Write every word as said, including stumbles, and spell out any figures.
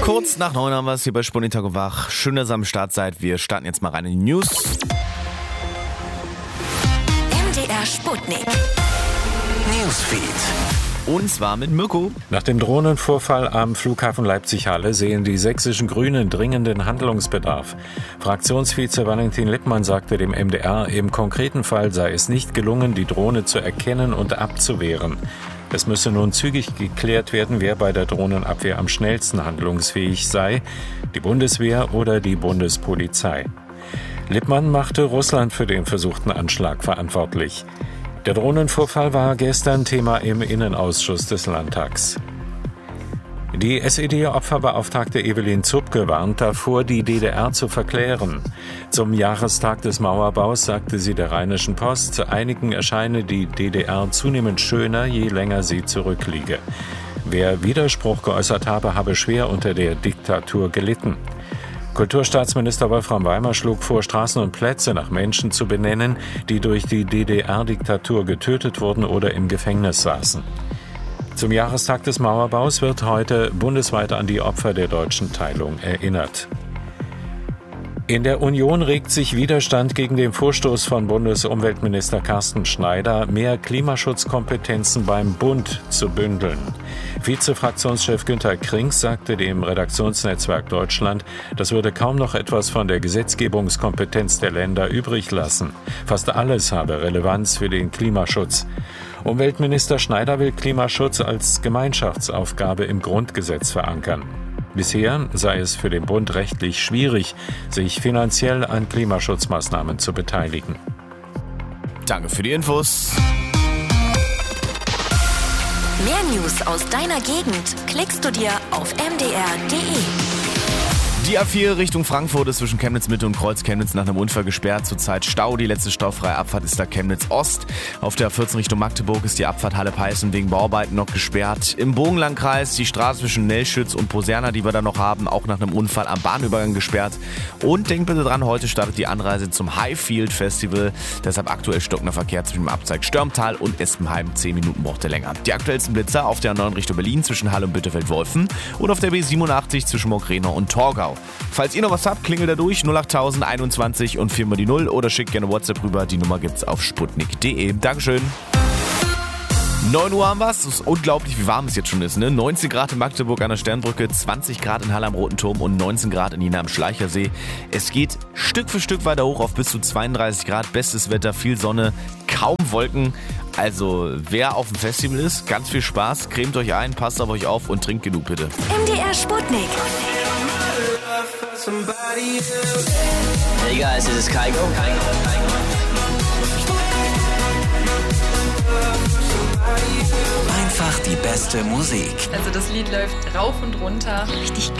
Kurz nach neun haben wir es hier bei Sputnik Tag und Wach. Schön, dass ihr am Start seid. Wir starten jetzt mal rein in die News. M D R Sputnik Newsfeed. Und zwar mit Mirko. Nach dem Drohnenvorfall am Flughafen Leipzig-Halle sehen die sächsischen Grünen dringenden Handlungsbedarf. Fraktionsvize Valentin Lippmann sagte dem M D R, im konkreten Fall sei es nicht gelungen, die Drohne zu erkennen und abzuwehren. Es müsse nun zügig geklärt werden, wer bei der Drohnenabwehr am schnellsten handlungsfähig sei, die Bundeswehr oder die Bundespolizei. Lippmann machte Russland für den versuchten Anschlag verantwortlich. Der Drohnenvorfall war gestern Thema im Innenausschuss des Landtags. Die S E D-Opferbeauftragte Evelyn Zupke warnt davor, die D D R zu verklären. Zum Jahrestag des Mauerbaus sagte sie der Rheinischen Post, einigen erscheine die D D R zunehmend schöner, je länger sie zurückliege. Wer Widerspruch geäußert habe, habe schwer unter der Diktatur gelitten. Kulturstaatsminister Wolfram Weimer schlug vor, Straßen und Plätze nach Menschen zu benennen, die durch die D D R-Diktatur getötet wurden oder im Gefängnis saßen. Zum Jahrestag des Mauerbaus wird heute bundesweit an die Opfer der deutschen Teilung erinnert. In der Union regt sich Widerstand gegen den Vorstoß von Bundesumweltminister Carsten Schneider, mehr Klimaschutzkompetenzen beim Bund zu bündeln. Vizefraktionschef Günter Krings sagte dem Redaktionsnetzwerk Deutschland, das würde kaum noch etwas von der Gesetzgebungskompetenz der Länder übrig lassen. Fast alles habe Relevanz für den Klimaschutz. Umweltminister Schneider will Klimaschutz als Gemeinschaftsaufgabe im Grundgesetz verankern. Bisher sei es für den Bund rechtlich schwierig, sich finanziell an Klimaschutzmaßnahmen zu beteiligen. Danke für die Infos. Mehr News aus deiner Gegend klickst du dir auf m d r punkt d e. Die A vier Richtung Frankfurt ist zwischen Chemnitz Mitte und Kreuz Chemnitz nach einem Unfall gesperrt. Zurzeit Stau. Die letzte staufreie Abfahrt ist da Chemnitz Ost. Auf der A vierzehn Richtung Magdeburg ist die Abfahrt Halle-Peißen wegen Bauarbeiten noch gesperrt. Im Bogenlandkreis die Straße zwischen Nellschütz und Poserna, die wir da noch haben, auch nach einem Unfall am Bahnübergang gesperrt. Und denkt bitte dran, heute startet die Anreise zum Highfield Festival. Deshalb aktuell stockender Verkehr zwischen dem Abzweig Störmtal und Espenheim. zehn Minuten braucht er länger. Die aktuellsten Blitzer auf der A neun Richtung Berlin zwischen Halle und Bitterfeld-Wolfen und auf der B siebenundachtzig zwischen Mockrenau und Torgau. Falls ihr noch was habt, klingelt da durch null acht null null einundzwanzig und viermal die null oder schickt gerne WhatsApp rüber. Die Nummer gibt's auf sputnik punkt d e. Dankeschön. neun Uhr haben wir es. Es ist unglaublich, wie warm es jetzt schon ist. Ne? neunzehn Grad in Magdeburg an der Sternbrücke, zwanzig Grad in Halle am Roten Turm und neunzehn Grad in Jena am Schleichersee. Es geht Stück für Stück weiter hoch auf bis zu zweiunddreißig Grad. Bestes Wetter, viel Sonne, kaum Wolken. Also wer auf dem Festival ist, ganz viel Spaß. Cremt euch ein, passt auf euch auf und trinkt genug bitte. M D R Sputnik. Hey guys, this is Kygo. Einfach die beste Musik. Also das Lied läuft rauf und runter. Richtig